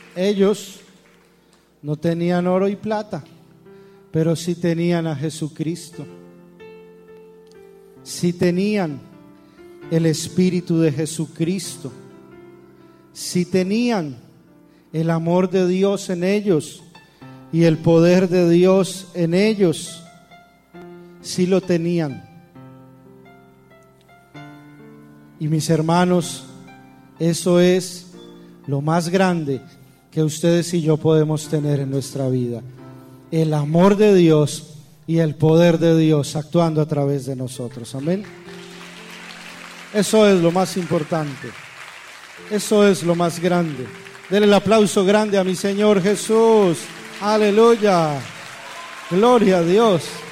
Ellos no tenían oro y plata, pero sí tenían a Jesucristo. Sí tenían el Espíritu de Jesucristo. Sí tenían el amor de Dios en ellos y el poder de Dios en ellos. Sí lo tenían. Y mis hermanos, eso es lo más grande que ustedes y yo podemos tener en nuestra vida. El amor de Dios y el poder de Dios actuando a través de nosotros. Amén. Eso es lo más importante. Eso es lo más grande. Denle el aplauso grande a mi Señor Jesús. Aleluya. Gloria a Dios.